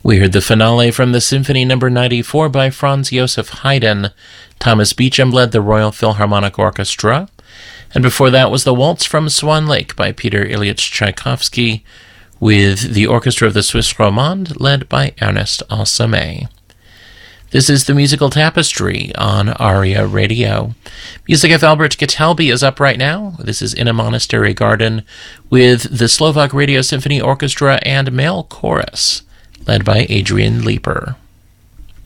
We heard the finale from the Symphony No. 94 by Franz Joseph Haydn. Thomas Beecham led the Royal Philharmonic Orchestra. And before that was the Waltz from Swan Lake by Peter Ilyich Tchaikovsky, with the Orchestra of the Suisse Romande led by Ernest Ansermet. This is the Musical Tapestry on ARIA Radio. Music of Albert Catalby is up right now. This is In a Monastery Garden with the Slovak Radio Symphony Orchestra and male chorus, led by Adrian Leeper.